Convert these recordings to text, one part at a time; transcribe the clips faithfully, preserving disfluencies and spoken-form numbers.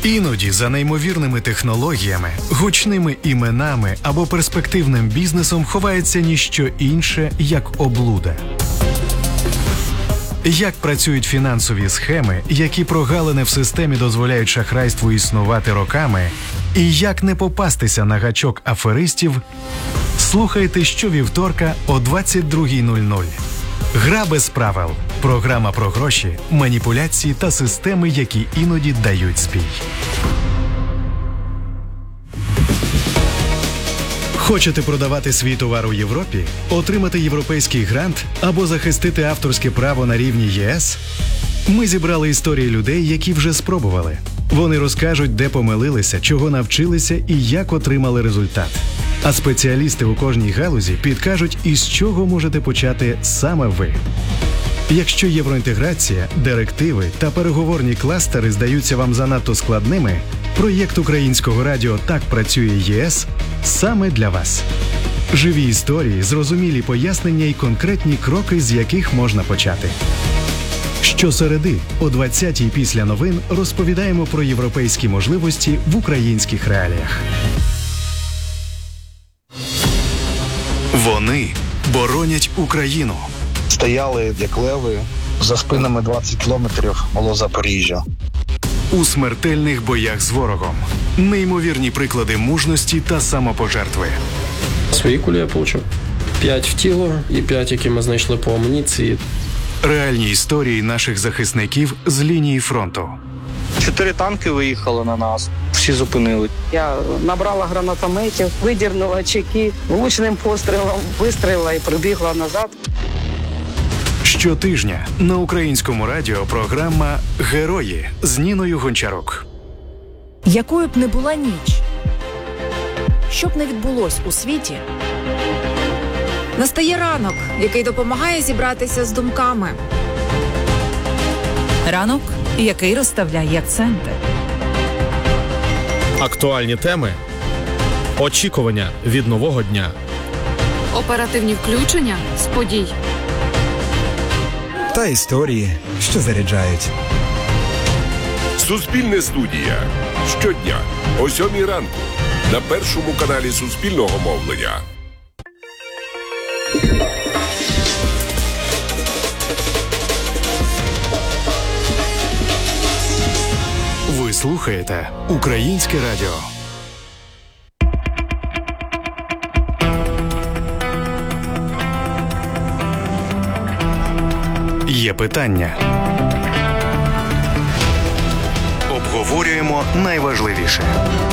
Іноді за неймовірними технологіями, гучними іменами або перспективним бізнесом ховається ніщо інше, як облуда. Як працюють фінансові схеми, які прогалини в системі дозволяють шахрайству існувати роками, і як не попастися на гачок аферистів, слухайте щовівторка о двадцять друга нуль нуль. Гра без правил. Програма про гроші, маніпуляції та системи, які іноді дають спій. Хочете продавати свій товар у Європі, отримати європейський грант або захистити авторське право на рівні ЄС? Ми зібрали історії людей, які вже спробували. Вони розкажуть, де помилилися, чого навчилися і як отримали результат. А спеціалісти у кожній галузі підкажуть, із чого можете почати саме ви. Якщо євроінтеграція, директиви та переговорні кластери здаються вам занадто складними, проєкт Українського радіо «Так працює ЄС» саме для вас. Живі історії, зрозумілі пояснення і конкретні кроки, з яких можна почати. Щосереди о двадцятій після новин розповідаємо про європейські можливості в українських реаліях. Вони боронять Україну. Стояли, як леви, за спинами двадцять кілометрів було Запоріжжя. У смертельних боях з ворогом. Неймовірні приклади мужності та самопожертви. Свої кулі я отримав. П'ять в тіло і п'ять, які ми знайшли по амуніції. Реальні історії наших захисників з лінії фронту. Чотири танки виїхали на нас, всі зупинили. Я набрала гранатометів, видірнула чеки, влучним пострілом вистрілила і прибігла назад. Щотижня на Українському радіо програма «Герої» з Ніною Гончарук. Якою б не була ніч, що б не відбулось у світі, настає ранок, який допомагає зібратися з думками. Ранок, який розставляє акценти. Актуальні теми, очікування від нового дня. Оперативні включення з подій. Та історії, що заряджають. Суспільне студія. Щодня о сьомій ранку на першому каналі Суспільного мовлення. Ви слухаєте Українське радіо. Є питання. Обговорюємо найважливіше.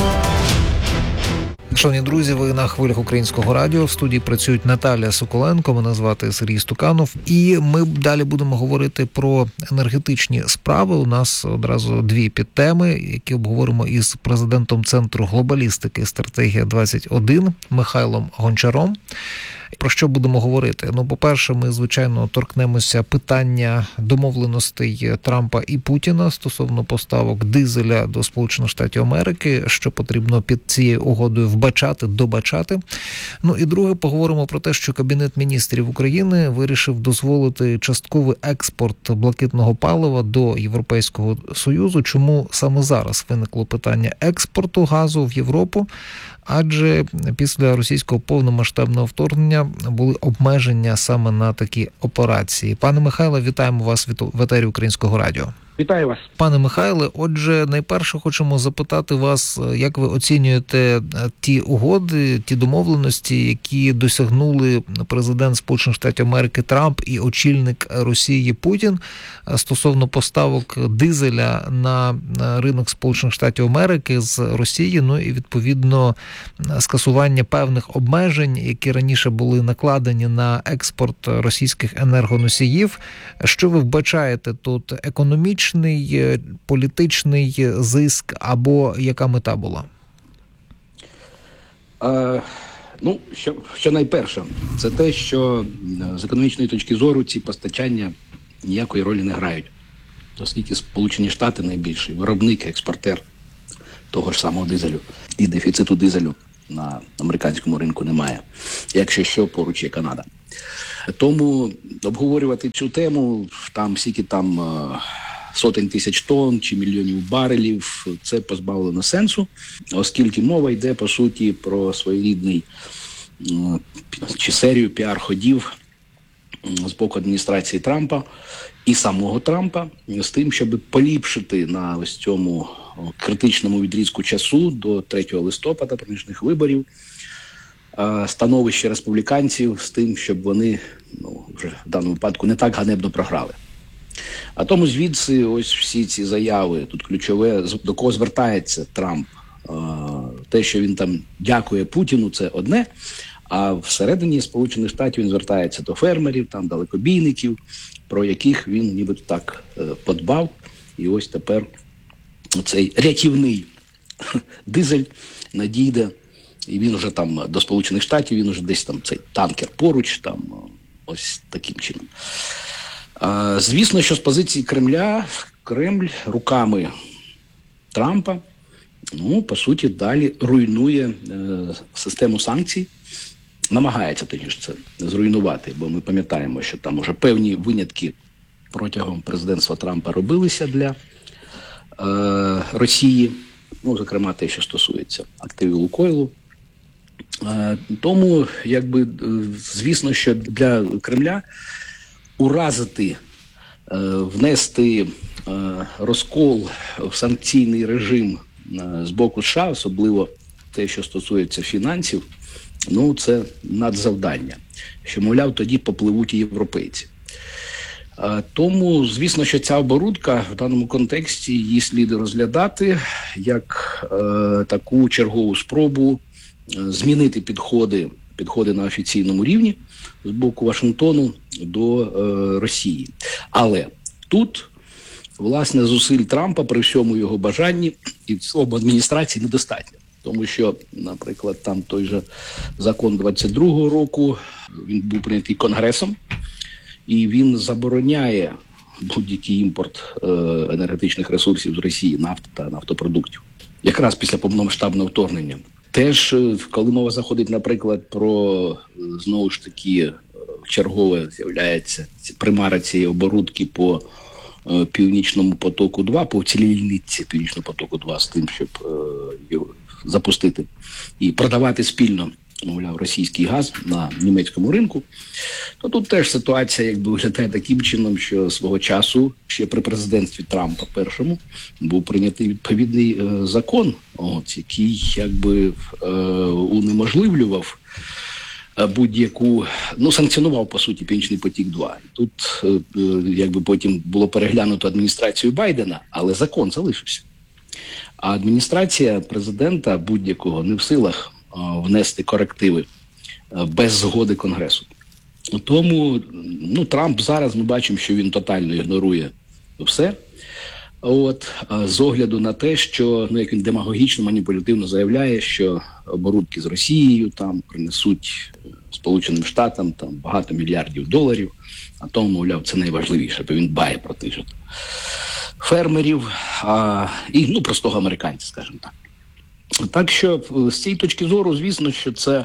Шановні друзі, ви на хвилях Українського радіо. В студії працюють Наталія Соколенко, мене звати Сергій Стуканов. І ми далі будемо говорити про енергетичні справи. У нас одразу дві підтеми, які обговоримо із президентом Центру глобалістики «Стратегія двадцять один» Михайлом Гончаром. Про що будемо говорити? Ну, по-перше, ми, звичайно, торкнемося питання домовленостей Трампа і Путіна стосовно поставок дизеля до Сполучених Штатів Америки, що потрібно під цією угодою вбачати, добачати. Ну і друге, поговоримо про те, що Кабінет міністрів України вирішив дозволити частковий експорт блакитного палива до Європейського Союзу. Чому саме зараз виникло питання експорту газу в Європу? Адже після російського повномасштабного вторгнення були обмеження саме на такі операції. Пане Михайле, вітаємо вас в етері Українського радіо. Вітаю вас. Пане Михайле, отже, найперше хочемо запитати вас, як ви оцінюєте ті угоди, ті домовленості, які досягнули президент Сполучених Штатів Америки Трамп і очільник Росії Путін стосовно поставок дизеля на ринок Сполучених Штатів Америки з Росії, ну і відповідно скасування певних обмежень, які раніше були накладені на експорт російських енергоносіїв. Що ви вбачаєте тут? Економічно, політичний зиск або яка мета була? Е, ну, що, що найперше, це те, що з економічної точки зору ці постачання ніякої ролі не грають. Оскільки Сполучені Штати найбільший виробник, експортер того ж самого дизелю. І дефіциту дизелю на американському ринку немає. Якщо що, поруч є Канада. Тому обговорювати цю тему, там скільки там сотень тисяч тонн чи мільйонів барелів, це позбавлено сенсу, оскільки мова йде, по суті, про своєрідний чи серію піар-ходів з боку адміністрації Трампа і самого Трампа з тим, щоб поліпшити на ось цьому критичному відрізку часу до третього листопада проміжних виборів становище республіканців з тим, щоб вони, ну, вже в даному випадку не так ганебно програли. А тому звідси ось всі ці заяви, тут ключове, до кого звертається Трамп. Те, що він там дякує Путіну, це одне, а всередині Сполучених Штатів він звертається до фермерів, там далекобійників, про яких він нібито так подбав. І ось тепер цей рятівний дизель надійде, і він вже там до Сполучених Штатів, він вже десь там цей танкер поруч, там ось таким чином. А, звісно, що з позиції Кремля, Кремль руками Трампа, ну, по суті, далі руйнує е, систему санкцій, намагається тоді ж це зруйнувати, бо ми пам'ятаємо, що там уже певні винятки протягом президентства Трампа робилися для е, Росії, ну, зокрема, те, що стосується активів Лукойлу. Е, тому, якби, звісно, що для Кремля уразити, е, внести е, розкол в санкційний режим е, з боку США, особливо те, що стосується фінансів, ну, це надзавдання, що, мовляв, тоді попливуть і європейці. Е, тому, звісно, що ця оборудка в даному контексті її слід розглядати як е, таку чергову спробу е, змінити підходи, підходи на офіційному рівні з боку Вашингтону до е, Росії. Але тут, власне, зусиль Трампа при всьому його бажанні і в цілому адміністрації недостатньо. Тому що, наприклад, там той же закон двадцять другого року, він був прийнятий Конгресом, і він забороняє будь-який імпорт е, енергетичних ресурсів з Росії, нафти та нафтопродуктів. Якраз після повномасштабного вторгнення. Теж, коли мова заходить, наприклад, про, знову ж таки, чергове з'являється примара цієї оборудки по е, Північному потоку два, по цілій нитці Північного потоку два, з тим, щоб е, його запустити і продавати спільно, мовляв, російський газ на німецькому ринку, то тут теж ситуація якби виглядає таким чином, що свого часу, ще при президентстві Трампа першому, був прийнятий відповідний е, закон, от, який якби е, унеможливлював е, будь-яку, ну, санкціонував, по суті, Північний потік два. Тут е, е, якби потім було переглянуто адміністрацією Байдена, але закон залишився. А адміністрація президента будь-якого не в силах внести корективи без згоди Конгресу. Тому, ну, Трамп зараз, ми бачимо, що він тотально ігнорує все. От, з огляду на те, що, ну, як він демагогічно, маніпулятивно заявляє, що оборудки з Росією там принесуть Сполученим Штатам там багато мільярдів доларів, а тому, мовляв, це найважливіше, бо він дбає про тих же фермерів а, і, ну, простого американця, скажімо так. Так що, з цієї точки зору, звісно, що це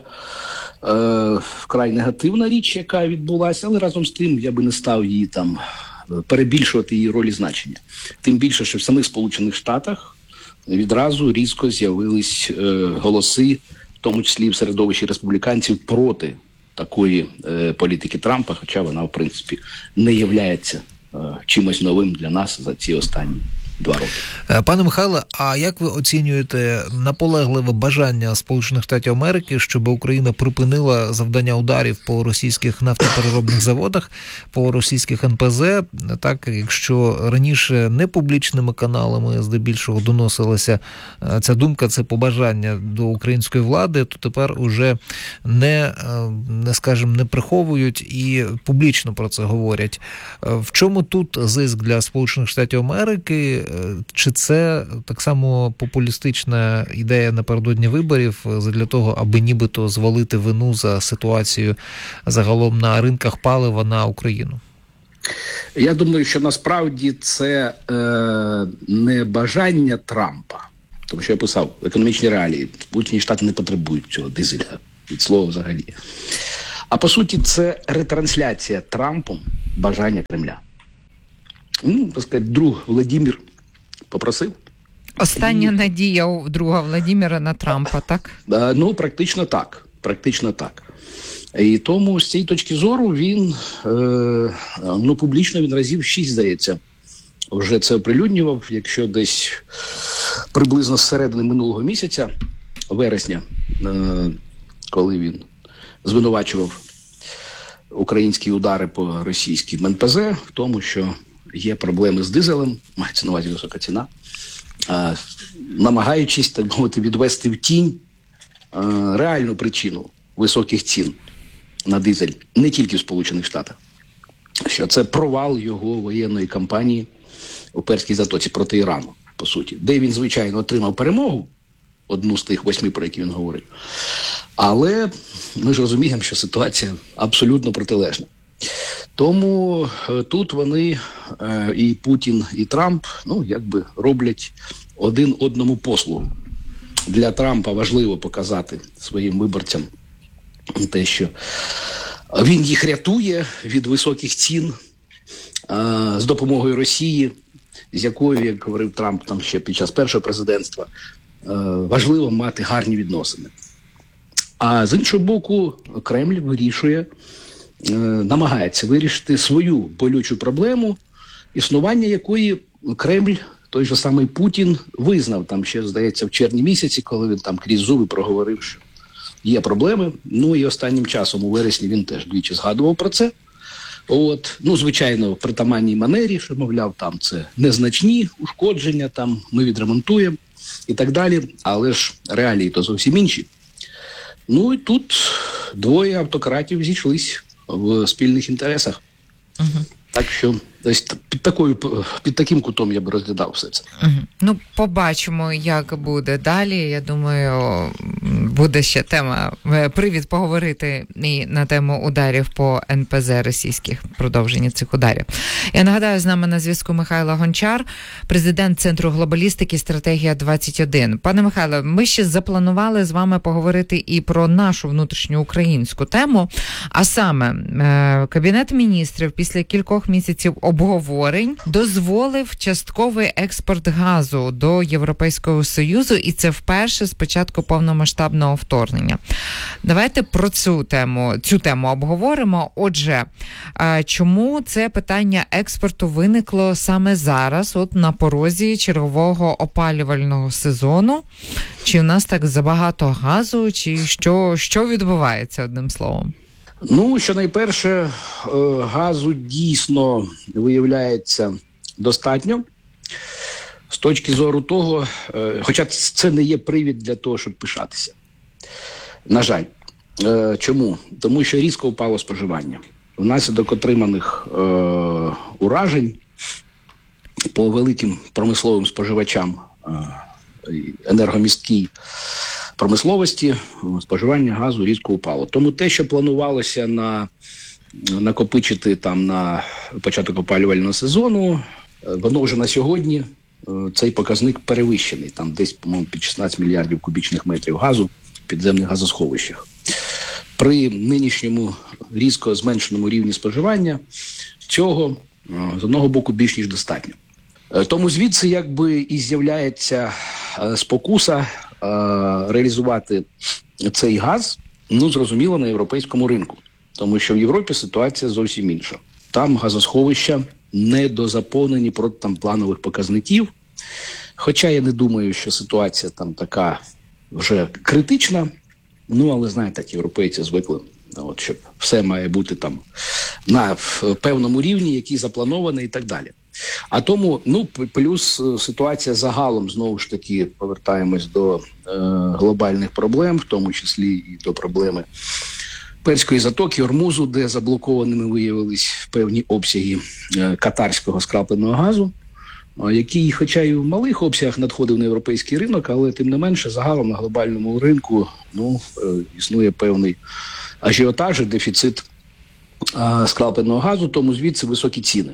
е, вкрай негативна річ, яка відбулася, але разом з тим я би не став її там перебільшувати її роль і значення. Тим більше, що в самих Сполучених Штатах відразу різко з'явились е, голоси, в тому числі в середовищі республіканців, проти такої е, політики Трампа, хоча вона, в принципі, не являється е, чимось новим для нас за ці останні два роки. Пане Михайле, а як ви оцінюєте наполегливе бажання Сполучених Штатів Америки, щоб Україна припинила завдання ударів по російських нафтопереробних заводах, по російських ен пе зе? Так, якщо раніше не публічними каналами здебільшого доносилася ця думка, це побажання до української влади, то тепер уже не, не скажімо, не приховують і публічно про це говорять. В чому тут зиск для Сполучених Штатів Америки? Чи це так само популістична ідея напередодні виборів для того, аби нібито звалити вину за ситуацію загалом на ринках палива на Україну? Я думаю, що насправді це е, не бажання Трампа, тому що я писав, економічні реалії, Сполучені Штати не потребують цього дизеля, від слова взагалі. А по суті, це ретрансляція Трампом бажання Кремля. ну, так сказати, друг Владимир попросив. Остання і... надія у друга Владимира на Трампа, так? Ну, практично так. Практично так. І тому з цієї точки зору він, е, ну, публічно він разів шість, здається, вже це оприлюднював, якщо десь приблизно з середини минулого місяця, вересня, е, коли він звинувачував українські удари по російській ен пе зе в тому, що є проблеми з дизелем, мається на увазі висока ціна, е, намагаючись, так мовити, відвести в тінь е, реальну причину високих цін на дизель не тільки в Сполучених Штатах, що це провал його воєнної кампанії у Перській затоці проти Ірану, по суті, де він, звичайно, отримав перемогу, одну з тих восьми, про які він говорив. Але ми ж розуміємо, що ситуація абсолютно протилежна. Тому тут вони, і Путін, і Трамп, ну, якби роблять один одному послугу. Для Трампа важливо показати своїм виборцям те, що він їх рятує від високих цін а, з допомогою Росії, з якою, як говорив Трамп там ще під час першого президентства, а, важливо мати гарні відносини. А з іншого боку, Кремль вирішує, а, намагається вирішити свою болючу проблему, існування якої Кремль, той же самий Путін, визнав там ще, здається, в червні місяці, коли він там крізь зуби проговорив, що є проблеми. Ну і останнім часом у вересні він теж двічі згадував про це. От, ну, звичайно, в притаманній манері, що, мовляв, там це незначні ушкодження, там ми відремонтуємо і так далі. Але ж реалії то зовсім інші. Ну і тут двоє автократів зійшлись в спільних інтересах. Угу. Так що десь під такою, під таким кутом я б розглядав все це. Угу. Ну, побачимо, як буде далі. Я думаю, буде ще тема, привід поговорити і на тему ударів по ен пе зе російських, продовження цих ударів. Я нагадаю, з нами на зв'язку Михайло Гончар, президент Центру глобалістики «Стратегія двадцять один». Пане Михайло, ми ще запланували з вами поговорити і про нашу внутрішню українську тему, а саме Кабінет міністрів після кількох місяців обговорень дозволив частковий експорт газу до Європейського Союзу, і це вперше з початку повномасштабного вторгнення. Давайте про цю тему, цю тему обговоримо. Отже, чому це питання експорту виникло саме зараз, от на порозі чергового опалювального сезону? Чи в нас так забагато газу, чи що, що відбувається, одним словом? Ну, що найперше, газу дійсно виявляється достатньо. З точки зору того, хоча це не є привід для того, щоб пишатися. На жаль. Чому? Тому що різко впало споживання. Внаслідок отриманих е, уражень по великим промисловим споживачам е, енергомісткій промисловості споживання газу різко упало. Тому те, що планувалося на накопичити там на початок опалювального сезону, воно вже на сьогодні цей показник перевищений. Там десь, по-моєму, під шістнадцять мільярдів кубічних метрів газу в підземних газосховищах. При нинішньому різко зменшеному рівні споживання цього з одного боку більш ніж достатньо. Тому звідси якби і з'являється спокуса реалізувати цей газ, ну, зрозуміло, на європейському ринку. Тому що в Європі ситуація зовсім інша. Там газосховища не дозаповнені проти там планових показників. Хоча я не думаю, що ситуація там така вже критична. Ну, але, знаєте, так, європейці звикли, от, щоб все має бути там на певному рівні, який запланований і так далі. А тому, ну, плюс ситуація загалом, знову ж таки, повертаємось до е, глобальних проблем, в тому числі і до проблеми Перської затоки, Ормузу, де заблокованими виявились певні обсяги е, катарського скрапленого газу, е, який, хоча й в малих обсягах надходив на європейський ринок, але тим не менше загалом на глобальному ринку, ну, е, існує певний ажіотаж, дефіцит е, скрапленого газу, тому звідси високі ціни.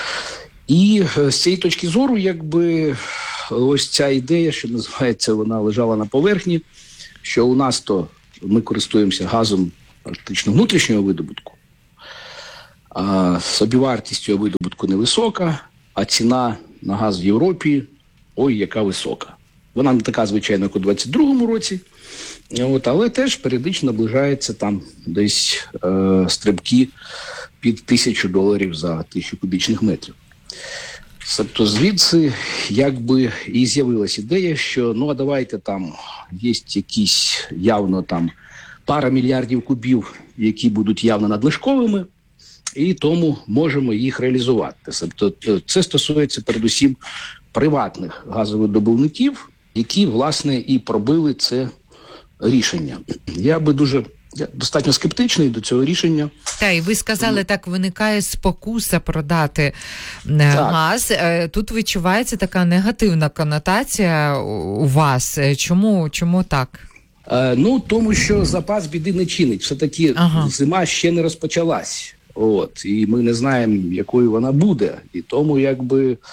І з цієї точки зору, якби, ось ця ідея, що називається, вона лежала на поверхні, що у нас то ми користуємося газом практично внутрішнього видобутку, а собівартість цього видобутку невисока, а ціна на газ в Європі, ой, яка висока. Вона не така, звичайно, як у двадцять другому році, от, але теж періодично наближається там десь е, стрибки під тисячу доларів за тисячу кубічних метрів. Тобто звідси якби і з'явилась ідея, що ну а давайте там є якісь явно там пара мільярдів кубів, які будуть явно надлишковими, і тому можемо їх реалізувати. Тобто це стосується передусім приватних газовидобувників, які, власне, і пробили це рішення. Я би дуже я достатньо скептичний до цього рішення. Та, і ви сказали, так виникає спокуса продати так. газ. Тут відчувається така негативна конотація у вас. Чому, чому так? Е, ну, тому що запас біди не чинить. Все-таки ага. зима ще не розпочалась. От, і ми не знаємо, якою вона буде. І тому, якби, е,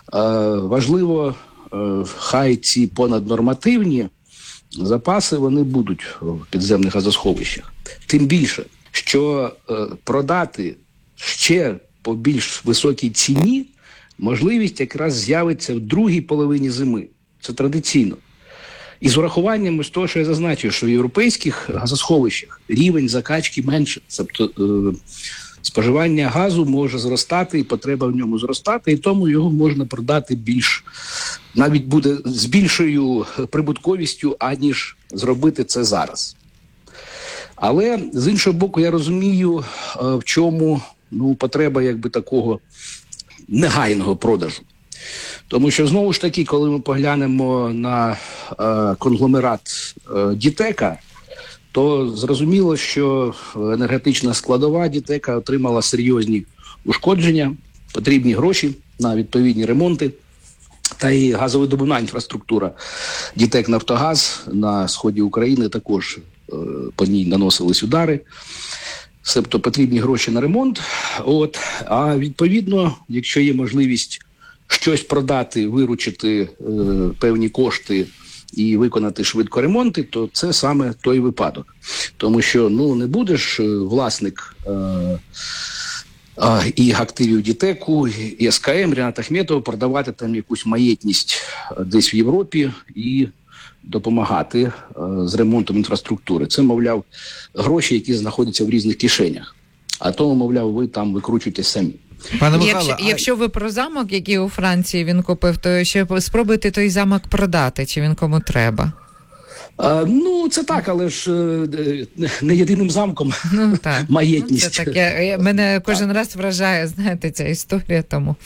важливо, е, хай ці понаднормативні запаси, вони будуть в підземних газосховищах. Тим більше, що е, продати ще по більш високій ціні можливість якраз з'явиться в другій половині зими. Це традиційно. І з урахуванням з того, що я зазначив, що в європейських газосховищах рівень закачки менше. Тобто е, споживання газу може зростати, і потреба в ньому зростати, і тому його можна продати більш, навіть буде з більшою прибутковістю, аніж зробити це зараз. Але, з іншого боку, я розумію, в чому ну, потреба якби такого негайного продажу. Тому що, знову ж таки, коли ми поглянемо на е, конгломерат е, Дітека, то зрозуміло, що енергетична складова Дітека отримала серйозні ушкодження, потрібні гроші на відповідні ремонти. Та і газовидобувна інфраструктура Дітек Нафтогаз на сході України також е, по ній наносились удари. Тобто потрібні гроші на ремонт. От. А відповідно, якщо є можливість щось продати, виручити е, певні кошти і виконати швидко ремонти, то це саме той випадок. Тому що ну, не будеш власник е, е, і активів Дітеку, і ес ка ем, Рінат Ахметов продавати там якусь маєтність десь в Європі і допомагати е, з ремонтом інфраструктури. Це, мовляв, гроші, які знаходяться в різних кишенях. А тому, мовляв, ви там викручуєтесь самі. Пане Михайло, якщо, а... якщо ви про замок, який у Франції він купив, то ще спробуйте той замок продати, чи він кому треба? А, ну, це так, але ж не єдиним замком ну, так. маєтність. Це таке. Мене кожен так. раз вражає, знаєте, ця історія, тому...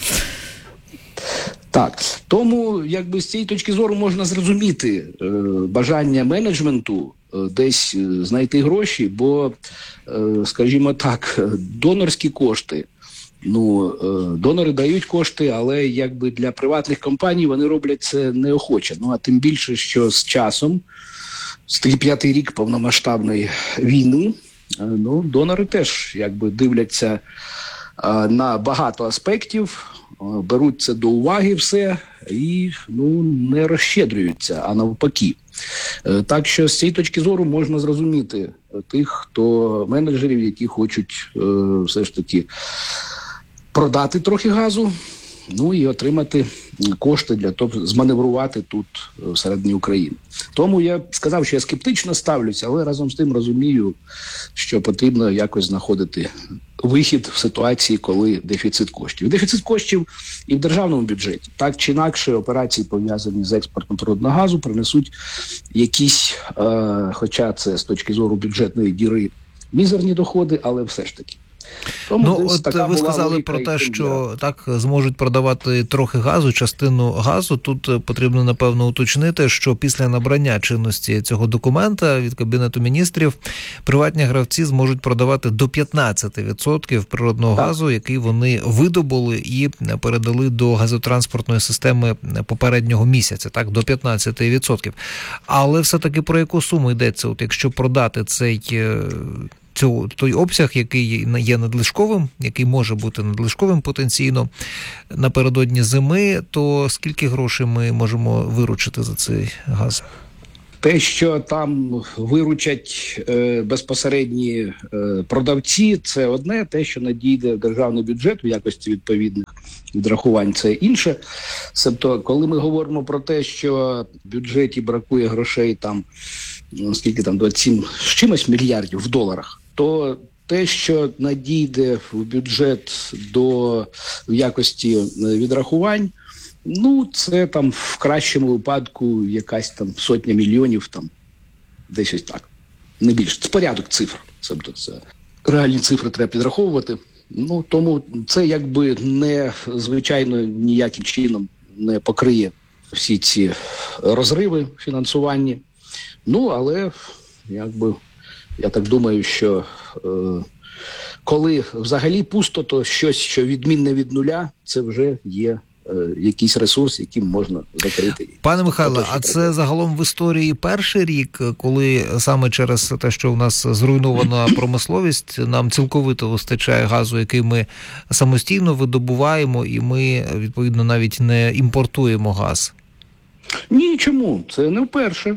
Так, тому, якби з цієї точки зору можна зрозуміти е, бажання менеджменту е, десь знайти гроші, бо, е, скажімо так, донорські кошти, ну, е, донори дають кошти, але якби для приватних компаній вони роблять це неохоче. Ну, а тим більше, що з часом, з п'ятий рік повномасштабної війни, е, ну, донори теж якби дивляться е, на багато аспектів, беруть це до уваги все і ну, не розщедрюються, а навпаки. Так що з цієї точки зору можна зрозуміти тих, хто менеджерів, які хочуть е, все ж таки продати трохи газу, ну і отримати кошти для того, зманеврувати тут всередині України. Тому я сказав, що я скептично ставлюся, але разом з тим розумію, що потрібно якось знаходити вихід в ситуації, коли дефіцит коштів. Дефіцит коштів і в державному бюджеті. Так чи інакше операції, пов'язані з експортом природного газу, принесуть якісь, е, хоча це з точки зору бюджетної діри, мізерні доходи, але все ж таки. Тому ну, от ви сказали про те, що так зможуть продавати трохи газу, частину газу. Тут потрібно, напевно, уточнити, що після набрання чинності цього документа від Кабінету міністрів приватні гравці зможуть продавати до п'ятнадцять відсотків природного так. газу, який вони видобули і передали до газотранспортної системи попереднього місяця, так, до п'ятнадцять відсотків. Але все-таки про яку суму йдеться? От якщо продати цей... Цього, той обсяг, який є надлишковим, який може бути надлишковим потенційно напередодні зими, то скільки грошей ми можемо виручити за цей газ? Те, що там виручать е, безпосередні е, продавці, це одне. Те, що надійде в державний бюджет в якості відповідних відрахувань, це інше. Тобто, коли ми говоримо про те, що в бюджеті бракує грошей там, ну, скільки там, двадцять сім з чимось мільярдів в доларах, то те, що надійде в бюджет до в якості відрахувань, ну, це там в кращому випадку якась там сотня мільйонів, там, десь ось так. Не більше. Це порядок цифр. Тобто це реальні цифри треба підраховувати. Ну, тому це якби не, звичайно, ніяким чином не покриє всі ці розриви в фінансуванні. Ну, але, якби, я так думаю, що е, коли взагалі пусто, то щось, що відмінне від нуля, це вже є якийсь ресурс, яким можна закрити. Пане Михайло, а це загалом в історії перший рік, коли саме через те, що у нас зруйнована промисловість, нам цілковито вистачає газу, який ми самостійно видобуваємо, і ми, відповідно, навіть не імпортуємо газ? Ні, чому? Це не вперше.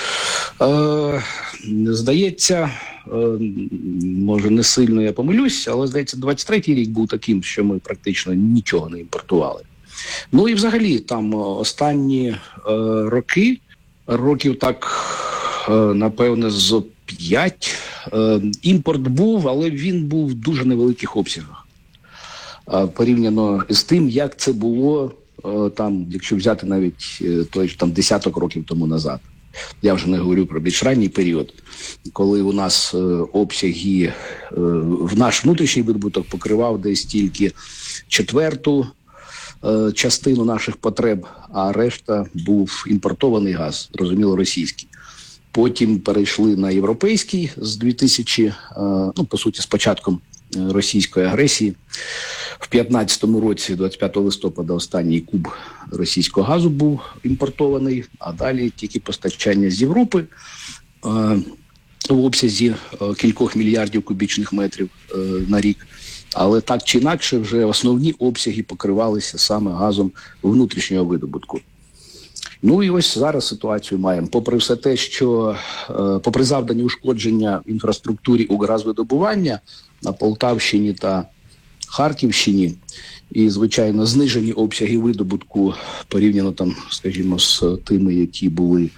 Е, здається, е, може не сильно я помилюсь, але, здається, двадцять третій рік був таким, що ми практично нічого не імпортували. Ну і взагалі там останні е, роки, років так, е, напевне, з п'ять, е, імпорт був, але він був в дуже невеликих обсягах. Е, порівняно з тим, як це було, е, там, якщо взяти навіть е, той там десяток років тому назад. Я вже не говорю про більш ранній період, коли у нас е, обсяги, е, в наш внутрішній видобуток покривав десь тільки четверту е, частину наших потреб, а решта був імпортований газ, зрозуміло, російський. Потім перейшли на європейський з дві тисячі, е, ну, по суті, з початком російської агресії. В п'ятнадцятому році, двадцять п'ятого листопада, останній куб російського газу був імпортований, а далі тільки постачання з Європи е, в обсязі е, кількох мільярдів кубічних метрів е, на рік. Але так чи інакше вже основні обсяги покривалися саме газом внутрішнього видобутку. Ну і ось зараз ситуацію маємо. Попри все те, що е, попри завдані ушкодження інфраструктурі у газовидобування на Полтавщині та Харківщині і, звичайно, знижені обсяги видобутку порівняно там, скажімо, з тими, які були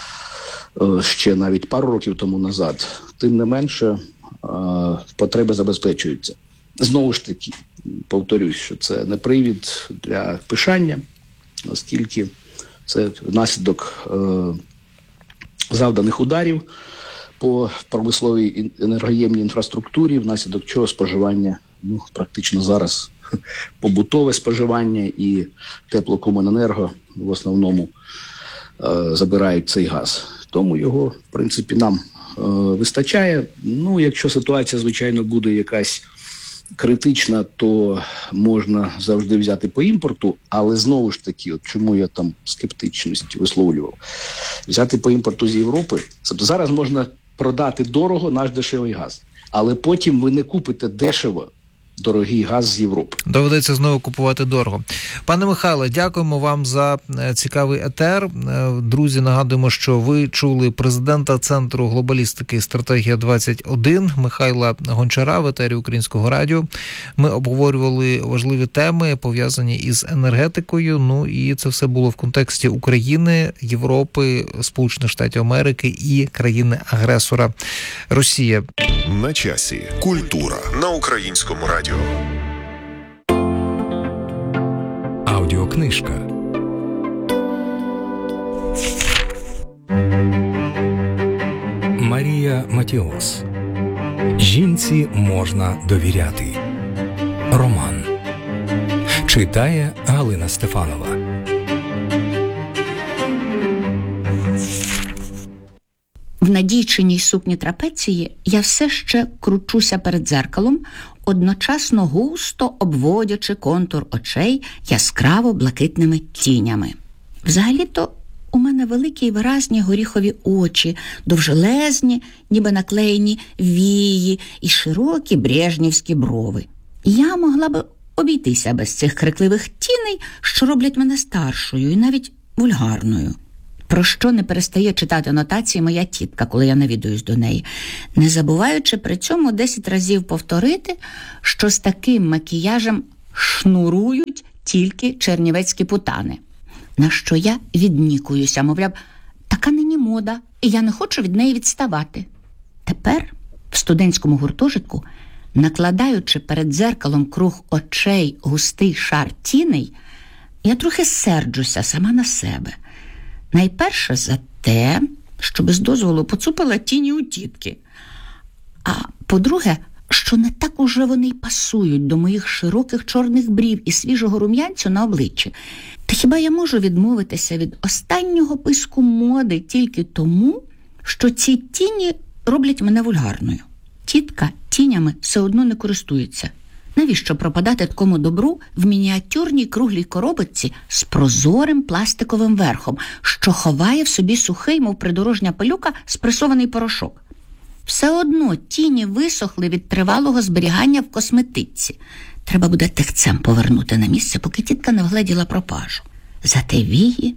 е, ще навіть пару років тому назад, тим не менше е, потреби забезпечуються. Знову ж таки, повторюсь, що це не привід для пишання, оскільки це внаслідок е, завданих ударів по промисловій енергоємній інфраструктурі, внаслідок чого споживання, ну, практично зараз побутове споживання і теплокомуненерго в основному е, забирають цей газ. Тому його, в принципі, нам е, вистачає. Ну, якщо ситуація, звичайно, буде якась критична, то можна завжди взяти по імпорту, але знову ж таки, от чому я там скептичність висловлював, взяти по імпорту з Європи, тобто зараз можна продати дорого наш дешевий газ, але потім ви не купите дешево дорогий газ з Європи. Доведеться знову купувати дорого. Пане Михайле, дякуємо вам за цікавий етер. Друзі, нагадуємо, що ви чули президента Центру глобалістики «Стратегія двадцять один» Михайла Гончара в етері Українського радіо. Ми обговорювали важливі теми, пов'язані із енергетикою. Ну і це все було в контексті України, Європи, Сполучених Штатів Америки і країни-агресора Росія. На часі. Культура на Українському радіо. Аудіокнижка. Марія Матіос. Жінці можна довіряти. Роман. Читає Галина Стефанова. В надійчиній сукні трапеції я все ще кручуся перед дзеркалом, одночасно густо обводячи контур очей яскраво блакитними тінями. Взагалі-то у мене великі й виразні горіхові очі, довжелезні, ніби наклеєні вії і широкі брежнівські брови. Я могла би обійтися без цих крикливих тіней, що роблять мене старшою і навіть вульгарною. про що не перестає читати нотації моя тітка, коли я навідуюсь до неї, не забуваючи при цьому десять разів повторити, що з таким макіяжем шнурують тільки чернівецькі путани. На що я віднікуюся, мовляв, така нині мода, і я не хочу від неї відставати. Тепер в студентському гуртожитку, накладаючи перед дзеркалом круг очей густий шар тіней, я трохи серджуся сама на себе. Найперше за те, що без дозволу поцупила тіні у тітки. А по-друге, що не так уже вони й пасують до моїх широких чорних брів і свіжого рум'янцю на обличчі. Та хіба я можу відмовитися від останнього писку моди тільки тому, що ці тіні роблять мене вульгарною? Тітка тінями все одно не користується. Навіщо пропадати такому добру в мініатюрній круглій коробочці з прозорим пластиковим верхом, що ховає в собі сухий, мов придорожня пилюка, спресований порошок? Все одно тіні висохли від тривалого зберігання в косметичці. Треба буде тихцем повернути на місце, поки тітка не вгледіла пропажу. Зате вії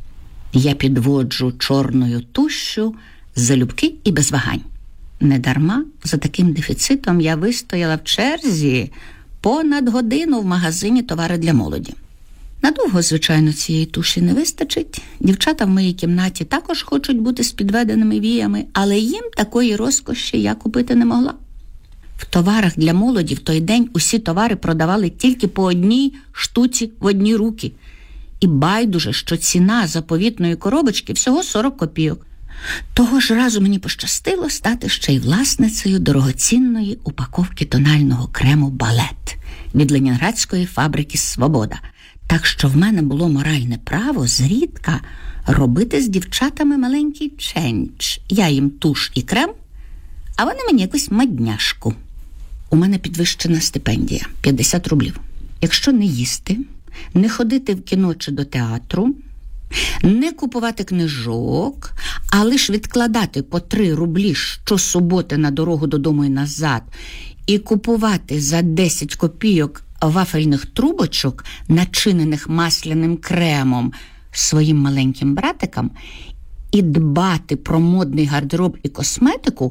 я підводжу чорною тушшю залюбки і без вагань. Недарма за таким дефіцитом я вистояла в черзі понад годину в магазині «Товари для молоді». Надовго, звичайно, цієї туші не вистачить. Дівчата в моїй кімнаті також хочуть бути з підведеними віями, але їм такої розкоші я купити не могла. В «Товарах для молоді» в той день усі товари продавали тільки по одній штуці в одні руки. І байдуже, що ціна заповітної коробочки всього сорок копійок. Того ж разу мені пощастило стати ще й власницею дорогоцінної упаковки тонального крему «Балет» від ленінградської фабрики «Свобода». Так що в мене було моральне право зрідка робити з дівчатами маленький чендж. Я їм туш і крем, а вони мені якусь мадняшку. У мене підвищена стипендія – п'ятдесят рублів. Якщо не їсти, не ходити в кіно чи до театру, не купувати книжок, а лише відкладати по три рублі щосуботи на дорогу додому і назад і купувати за десять копійок вафельних трубочок, начинених масляним кремом, своїм маленьким братикам, і дбати про модний гардероб і косметику,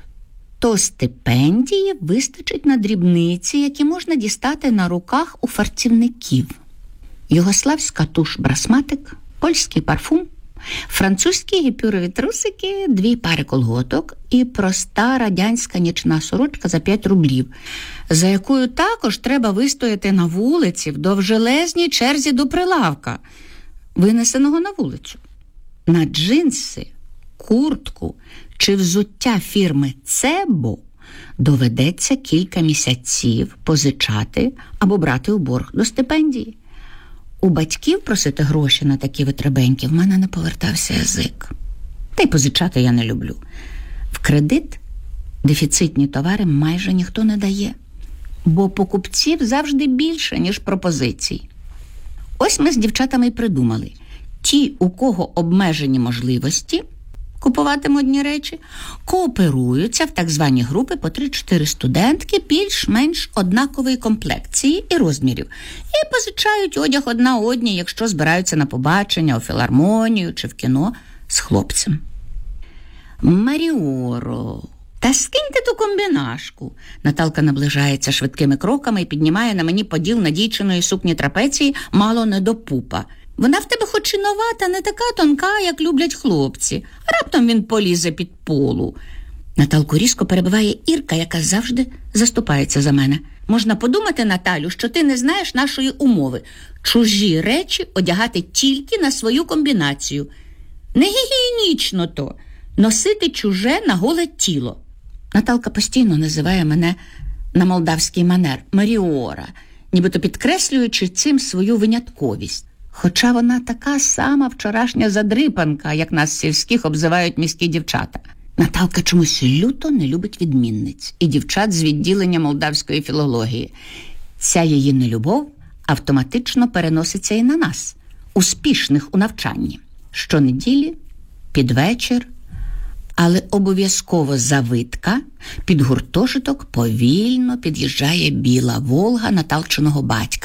то стипендії вистачить на дрібниці, які можна дістати на руках у фарцівників. Югославська туш «Брасматик», польський парфум, французькі гіпюрові трусики, дві пари колготок і проста радянська нічна сорочка за п'ять рублів, за якою також треба вистояти на вулиці в довжелезній черзі до прилавка, винесеного на вулицю. На джинси, куртку чи взуття фірми «Цебо» доведеться кілька місяців позичати або брати у борг до стипендії. У батьків просити гроші на такі витребеньки в мене не повертався язик. Та й позичати я не люблю. В кредит дефіцитні товари майже ніхто не дає, бо покупців завжди більше, ніж пропозицій. Ось ми з дівчатами й придумали. Ті, у кого обмежені можливості купувати модні речі, кооперуються в так звані групи по три-чотири студентки більш-менш однакової комплекції і розмірів і позичають одяг одна одній, якщо збираються на побачення, у філармонію чи в кіно з хлопцем. Маріоро, та скиньте ту комбінашку. Наталка наближається швидкими кроками і піднімає на мені поділ надійчиної сукні трапеції мало не до пупа. Вона в тебе хоч і нова, та не така тонка, як люблять хлопці. Раптом він полізе під полу. Наталку різко перебиває Ірка, яка завжди заступається за мене. Можна подумати, Наталю, що ти не знаєш нашої умови. Чужі речі одягати тільки на свою комбінацію. Не гігієнічно то носити чуже на голе тіло. Наталка постійно називає мене на молдавський манер Маріора, нібито підкреслюючи цим свою винятковість. Хоча вона така сама вчорашня задрипанка, як нас сільських обзивають міські дівчата. Наталка чомусь люто не любить відмінниць і дівчат з відділення молдавської філології. Ця її нелюбов автоматично переноситься і на нас, успішних у навчанні. Щонеділі, під вечір, але обов'язково завитка, під гуртожиток повільно під'їжджає біла «Волга» Наталчиного батька.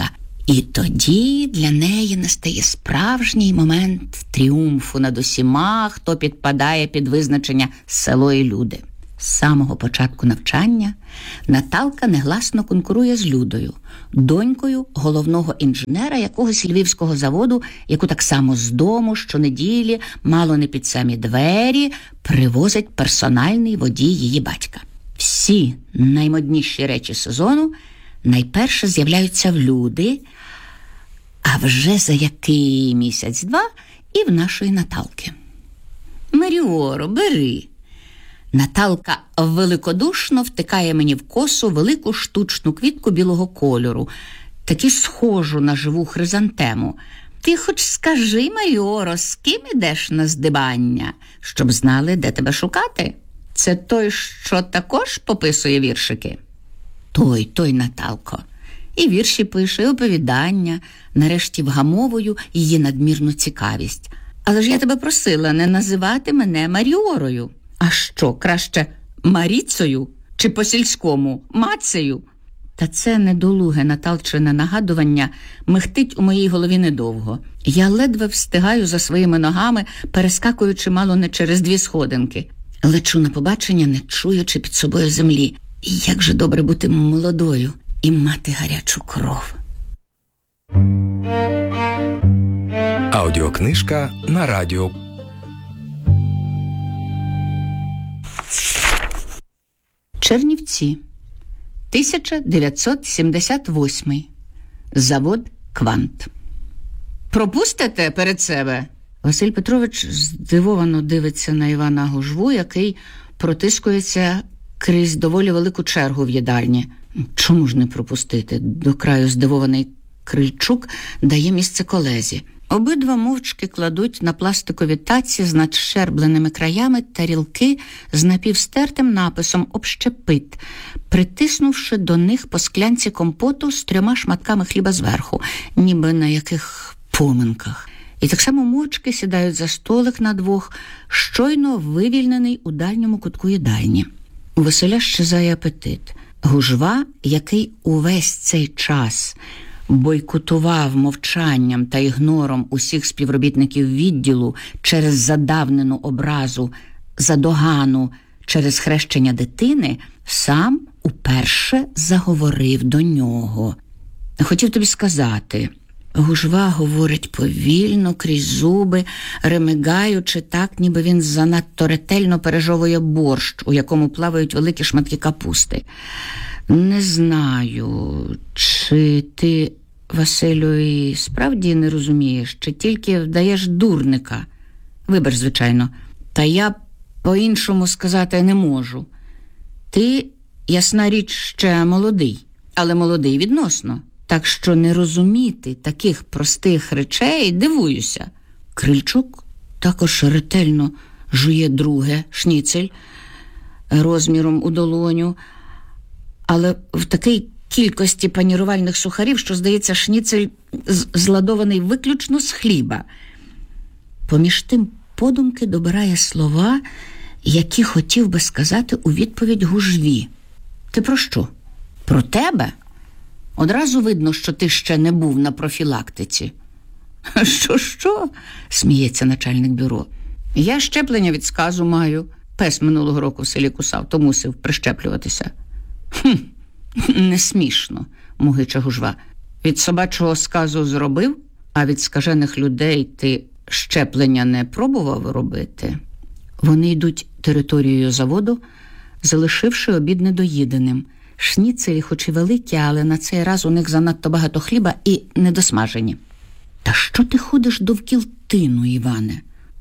І тоді для неї настає справжній момент тріумфу над усіма, хто підпадає під визначення «село і люди». З самого початку навчання Наталка негласно конкурує з Людою, донькою головного інженера якогось львівського заводу, яку так само з дому щонеділі, мало не під самі двері, привозить персональний водій її батька. Всі наймодніші речі сезону найперше з'являються в Люди, а вже за який місяць-два і в нашої Наталки. «Маріоро, бери!» Наталка великодушно втикає мені в косу велику штучну квітку білого кольору, таки схожу на живу хризантему. «Ти хоч скажи, Маріоро, з ким ідеш на здибання, щоб знали, де тебе шукати? Це той, що також пописує віршики?» «Той, той, Наталко. І вірші пише, і оповідання, нарешті вгамовую її надмірну цікавість. Але ж я тебе просила не називати мене Маріорою. А що, краще Маріцею чи по-сільському Мацею?» Та це недолуге Наталчине нагадування михтить у моїй голові недовго. Я ледве встигаю за своїми ногами, перескакуючи мало не через дві сходинки. Лечу на побачення, не чуючи під собою землі. І як же добре бути молодою і мати гарячу кров. Аудіокнижка на радіо. Чернівці. тисяча дев'ятсот сімдесят восьмий. Завод «Квант». «Пропустите перед себе?» Василь Петрович здивовано дивиться на Івана Гужву, який протискується крізь доволі велику чергу в їдальні. Чому ж не пропустити? До краю здивований Крильчук дає місце колезі. Обидва мовчки кладуть на пластикові таці з надщербленими краями тарілки з напівстертим написом «Общепит», притиснувши до них по склянці компоту з трьома шматками хліба зверху, ніби на яких поминках. І так само мовчки сідають за столик на двох, щойно вивільнений у дальньому кутку їдальні. У Василя щезає апетит. Гужва, який увесь цей час бойкотував мовчанням та ігнором усіх співробітників відділу через задавнену образу, задогану через хрещення дитини, сам уперше заговорив до нього. «Хотів тобі сказати...» Гужва говорить повільно, крізь зуби, ремигаючи так, ніби він занадто ретельно пережовує борщ, у якому плавають великі шматки капусти. «Не знаю, чи ти, Василю, і справді не розумієш, чи тільки вдаєш дурника. Вибач, звичайно, та я по-іншому сказати не можу. Ти, ясна річ, ще молодий, але молодий відносно. Так що не розуміти таких простих речей, дивуюся». Крильчук також ретельно жує друге шніцель розміром у долоню, але в такій кількості панірувальних сухарів, що, здається, шніцель зладований виключно з хліба. Поміж тим подумки добирає слова, які хотів би сказати у відповідь Гужві. «Ти про що? Про тебе? Одразу видно, що ти ще не був на профілактиці». «Що-що?» – сміється начальник бюро. «Я щеплення від сказу маю. Пес минулого року в селі кусав, то мусив прищеплюватися». «Хм, не смішно», – мугиче Гужва. «Від собачого сказу зробив, а від скажених людей ти щеплення не пробував робити?» Вони йдуть територією заводу, залишивши обід недоїденим. Шніцелі хоч і великі, але на цей раз у них занадто багато хліба і недосмажені. «Та що ти ходиш довкіл тину, Іване?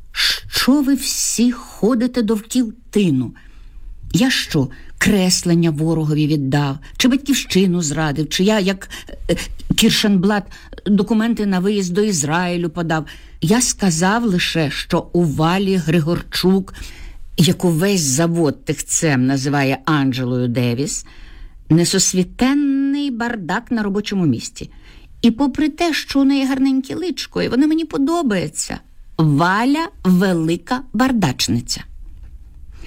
Що ви всі ходите довкіл тину? Я що, креслення ворогові віддав? Чи батьківщину зрадив? Чи я, як е, Кіршенблат, документи на виїзд до Ізраїлю подав? Я сказав лише, що у Валі Григорчук, яку весь завод тихцем називає Анджелою Девіс, несосвітенний бардак на робочому місці. І попри те, що у неї гарненьке личко, і вона мені подобається, Валя велика бардачниця».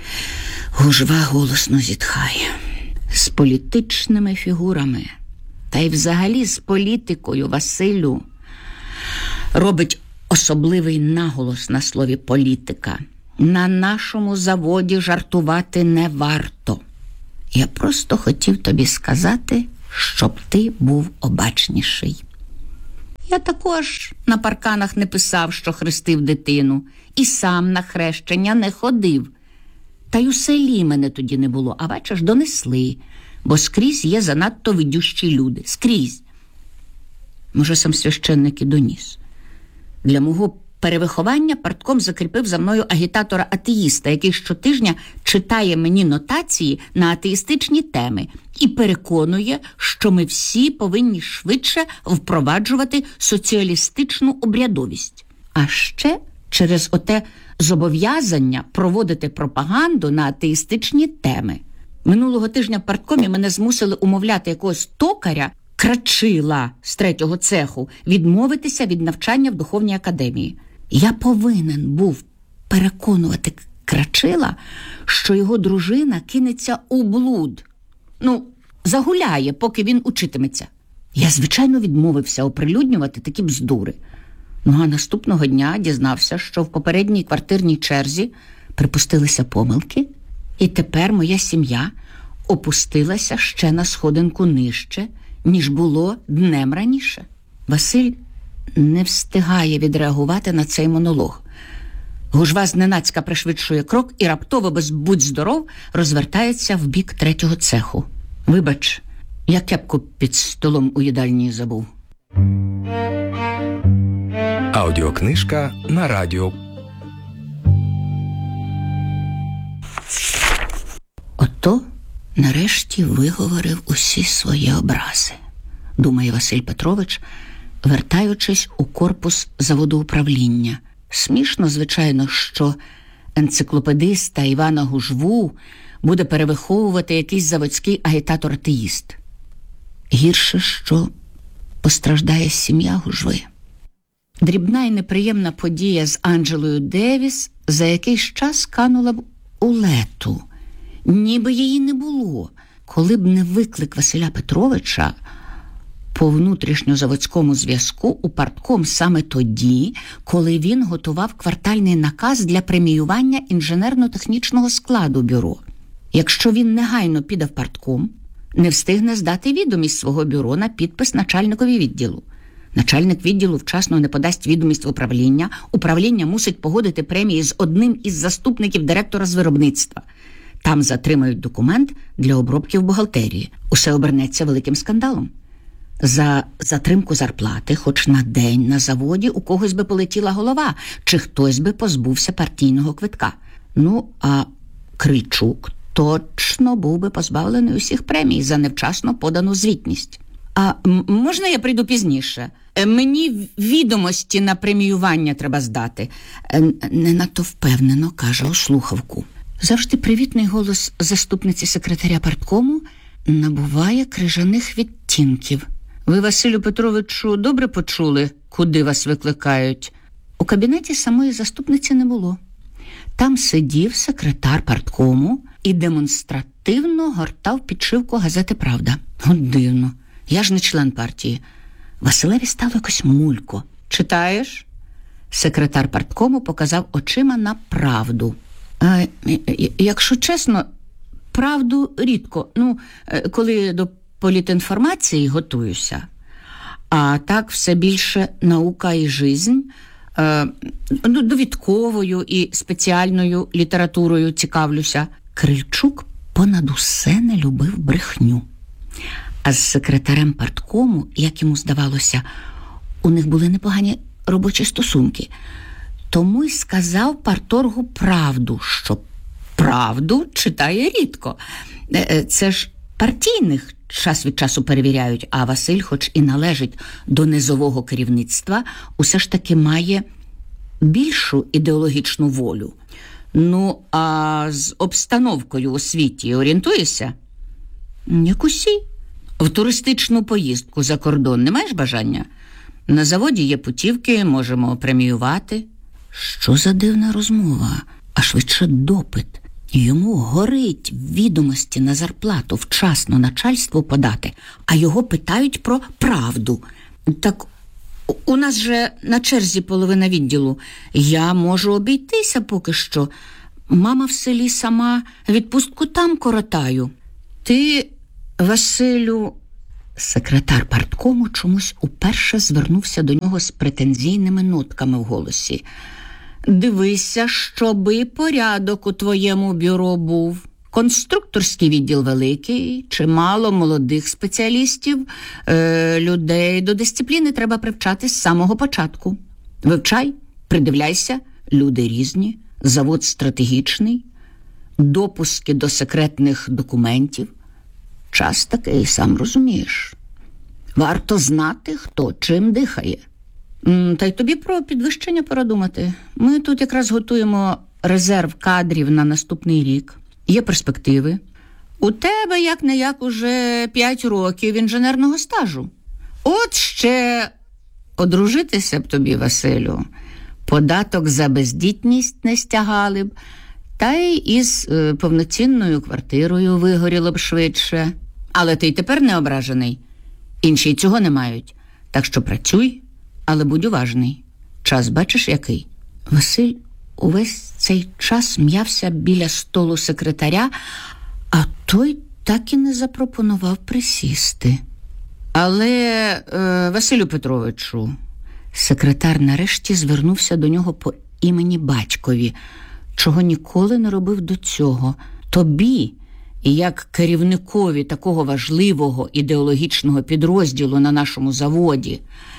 Гужва голосно зітхає. З політичними фігурами та й взагалі з політикою, Василю. Робить особливий наголос на слові «політика». На нашому заводі жартувати не варто. Я просто хотів тобі сказати, щоб ти був обачніший. Я також на парканах не писав, що хрестив дитину, і сам на хрещення не ходив. Та й у селі мене тоді не було, а бачиш, донесли, бо скрізь є занадто видющі люди. Скрізь. Може, сам священник і доніс. Для мого перевиховання партком закріпив за мною агітатора-атеїста, який щотижня читає мені нотації на атеїстичні теми і переконує, що ми всі повинні швидше впроваджувати соціалістичну обрядовість. А ще через оте зобов'язання проводити пропаганду на атеїстичні теми. Минулого тижня в парткомі мене змусили умовляти якогось токаря, Крачила з третього цеху, відмовитися від навчання в духовній академії. Я повинен був переконувати Крачила, що його дружина кинеться у блуд. Ну, загуляє, поки він учитиметься. Я, звичайно, відмовився оприлюднювати такі бздури. Ну, а наступного дня дізнався, що в попередній квартирній черзі припустилися помилки, і тепер моя сім'я опустилася ще на сходинку нижче, ніж було днем раніше. Василь не встигає відреагувати на цей монолог. Гужва зненацька пришвидшує крок і раптово, без будь здоров, розвертається в бік третього цеху. Вибач, я кепку під столом у їдальні забув. Аудіокнижка на радіо. Ото нарешті виговорив усі свої образи, думає Василь Петрович, вертаючись у корпус заводоуправління. Смішно, звичайно, що енциклопедиста Івана Гужву буде перевиховувати якийсь заводський агітатор-атеїст. Гірше, що постраждає сім'я Гужви. Дрібна і неприємна подія з Анджелою Девіс за якийсь час канула б у лету. Ніби її не було. Коли б не виклик Василя Петровича по внутрішньозаводському зв'язку у партком саме тоді, коли він готував квартальний наказ для преміювання інженерно-технічного складу бюро. Якщо він негайно піде в партком, не встигне здати відомість свого бюро на підпис начальникові відділу. Начальник відділу вчасно не подасть відомість в управління, управління мусить погодити премії з одним із заступників директора з виробництва. Там затримають документ для обробки в бухгалтерії. Усе обернеться великим скандалом. За затримку зарплати хоч на день на заводі у когось би полетіла голова, чи хтось би позбувся партійного квитка. Ну, а Кричук точно був би позбавлений усіх премій за невчасно подану звітність. А м- можна я прийду пізніше? Мені відомості на преміювання треба здати. Не надто впевнено, каже у слухавку. Завжди привітний голос заступниці секретаря парткому набуває крижаних відтінків. Ви, Василю Петровичу, добре почули, куди вас викликають? У кабінеті самої заступниці не було. Там сидів секретар парткому і демонстративно гортав підшивку газети «Правда». От дивно. Я ж не член партії. Василеві стало якось мулько. Читаєш? Секретар парткому показав очима на «Правду». А, якщо чесно, «Правду» рідко. Ну, коли до політінформації готуюся. А так все більше «Наука і жизнь», ну, довідковою і спеціальною літературою цікавлюся. Крильчук понад усе не любив брехню. А з секретарем парткому, як йому здавалося, у них були непогані робочі стосунки. Тому й сказав парторгу правду, що правду читає рідко. Це ж партійних час від часу перевіряють, а Василь, хоч і належить до низового керівництва, усе ж таки має більшу ідеологічну волю. Ну, а з обстановкою у світі орієнтуєшся? Як усі. В туристичну поїздку за кордон не маєш бажання? На заводі є путівки, можемо преміювати. Що за дивна розмова? А швидше допит. Йому горить відомості на зарплату вчасно начальству подати, а його питають про правду. Так у нас же на черзі половина відділу. Я можу обійтися поки що. Мама в селі сама, відпустку там коротаю. Ти, Василю... Секретар парткому чомусь уперше звернувся до нього з претензійними нотками в голосі. Дивися, щоби порядок у твоєму бюро був. Конструкторський відділ великий, чимало молодих спеціалістів, е, людей до дисципліни треба привчати з самого початку. Вивчай, придивляйся, люди різні, завод стратегічний, допуски до секретних документів. Час такий, сам розумієш. Варто знати, хто чим дихає. Та й тобі про підвищення пора думати. Ми тут якраз готуємо резерв кадрів на наступний рік. Є перспективи. У тебе, як-не-як, уже п'ять років інженерного стажу. От ще одружитися б тобі, Василю. Податок за бездітність не стягали б, та й із е, повноцінною квартирою вигоріло б швидше. Але ти й тепер не ображений. Інші й цього не мають. Так що працюй, але будь уважний. Час бачиш який? Василь увесь цей час м'явся біля столу секретаря, а той так і не запропонував присісти. Але, е, Василю Петровичу, секретар нарешті звернувся до нього по імені батькові, чого ніколи не робив до цього. Тобі, як керівникові такого важливого ідеологічного підрозділу на нашому заводі,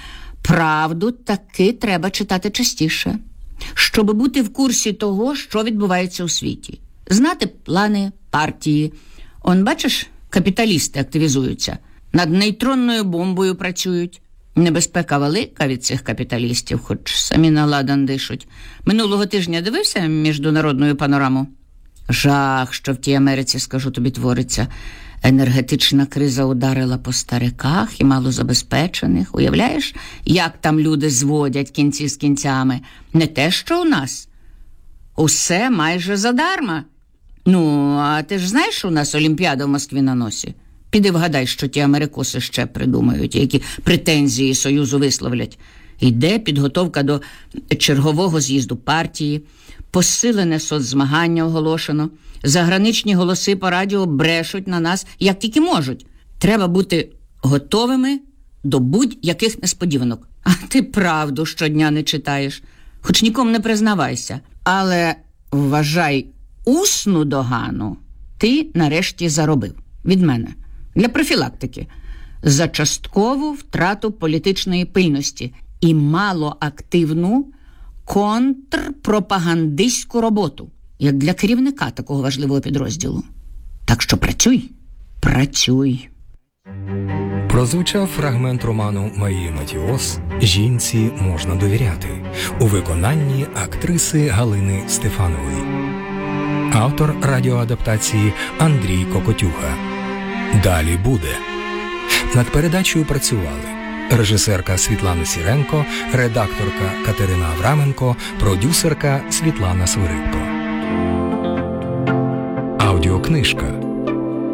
правду таки треба читати частіше, щоб бути в курсі того, що відбувається у світі. Знати плани партії. Он, бачиш, капіталісти активізуються. Над нейтронною бомбою працюють. Небезпека велика від цих капіталістів, хоч самі на ладан дишуть. Минулого тижня дивився міжнародну панораму? Жах, що в тій Америці, скажу тобі, твориться. Енергетична криза ударила по стариках і малозабезпечених. Уявляєш, як там люди зводять кінці з кінцями? Не те, що у нас. Усе майже задарма. Ну, а ти ж знаєш, що у нас Олімпіада в Москві на носі? Піди вгадай, що ті америкоси ще придумають, які претензії Союзу висловлять. Йде підготовка до чергового з'їзду партії, посилене соцзмагання оголошено, заграничні голоси по радіо брешуть на нас, як тільки можуть. Треба бути готовими до будь-яких несподіванок. А ти правду щодня не читаєш, хоч нікому не признавайся. Але, вважай, усну догану ти нарешті заробив від мене. Для профілактики. За часткову втрату політичної пильності і малоактивну контрпропагандистську роботу, як для керівника такого важливого підрозділу. Так що працюй, працюй. Прозвучав фрагмент роману Марії Матіос «Жінці можна довіряти» у виконанні актриси Галини Стефанової. Автор радіоадаптації Андрій Кокотюха. Далі буде. Над передачею працювали режисерка Світлана Сіренко, редакторка Катерина Авраменко, продюсерка Світлана Свиридко. Аудіокнижка.